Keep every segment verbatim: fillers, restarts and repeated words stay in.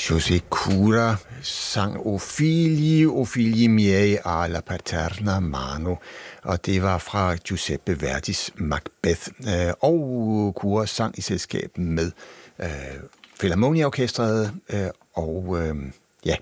José Cura sang Ophelia, Ophelia miei alla paterna mano, og det var fra Giuseppe Verdis Macbeth. Og Cura sang i selskab med øh, Philharmonia-orkestret, øh, og øh, ja...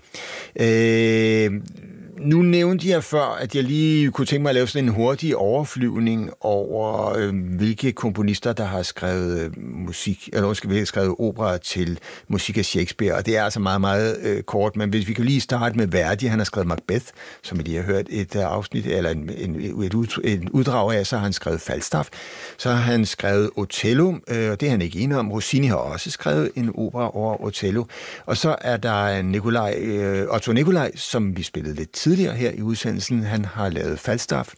Øh, Nu nævnte jeg før, at jeg lige kunne tænke mig at lave sådan en hurtig overflyvning over, øh, hvilke komponister, der har skrevet øh, musik, eller undskyld, har skrevet opera til musik af Shakespeare, og det er altså meget, meget øh, kort, men hvis vi kan lige starte med Verdi, han har skrevet Macbeth, som vi lige har hørt et uh, afsnit, eller en, en, et, ud, et uddrag af, så har han skrevet Falstaff, så har han skrevet Otello, øh, og det er han ikke enig om. Rossini har også skrevet en opera over Otello, og så er der Nikolaj, øh, Otto Nikolaj, som vi spillede lidt tidligere, Tidligere her i udsendelsen. Han har lavet Falstaff,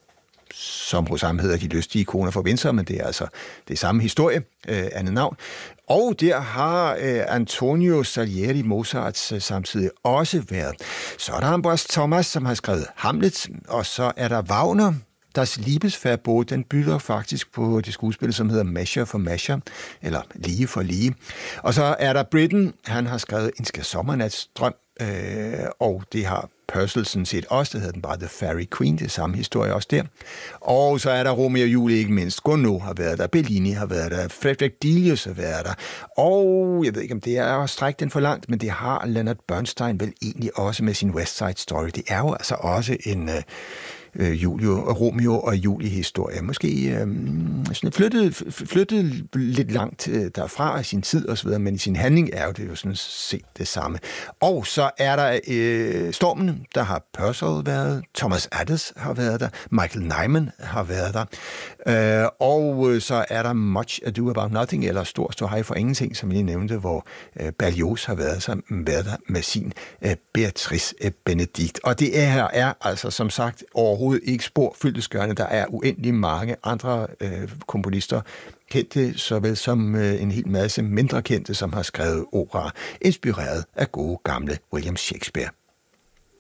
som hos ham hedder De lystige ikoner for Windsor, men det er altså det samme historie, øh, andet navn. Og der har øh, Antonio Salieri, Mozarts øh, samtidig også været. Så er der Ambros Thomas, som har skrevet Hamlet, og så er der Wagner, Das Liebesverbot, den bygger faktisk på det skuespil, som hedder Measure for Measure, eller Lige for Lige. Og så er der Britten, han har skrevet En skærsommernatsdrøm, øh, og det har Purcell sådan set også, der hedder den bare The Fairy Queen, det er samme historie også der. Og så er der Romeo og Julie, ikke mindst. Gounod har været der, Bellini har været der, Frederick Delius har været der, og jeg ved ikke, om det er at strække den for langt, men det har Leonard Bernstein vel egentlig også med sin West Side Story. Det er jo altså også en... Øh, Julio, Romeo og Julie-historie. Måske øh, sådan flyttet, flyttet lidt langt derfra i sin tid og så videre, men i sin handling er jo det jo sådan set det samme. Og så er der øh, Stormen, der har Purcell været, Thomas Adès har været der, Michael Nyman har været der, øh, og så er der Much Ado About Nothing, eller Stor Stor Hej for Ingenting, som jeg lige nævnte, hvor øh, Berlioz har været, så, været der med sin øh, Beatrice øh, Benedict. Og det her er altså som sagt overhovedet ikke spor fyldestgørende. Der er uendelig mange andre øh, komponister, kendte såvel som øh, en hel masse mindre kendte, som har skrevet opera, inspireret af gode gamle William Shakespeare.